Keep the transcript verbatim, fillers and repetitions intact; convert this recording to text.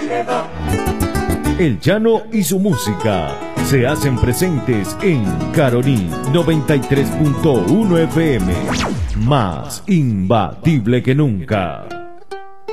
El Llano y su música se hacen presentes en Caroní noventa y tres punto uno F M, más imbatible que nunca.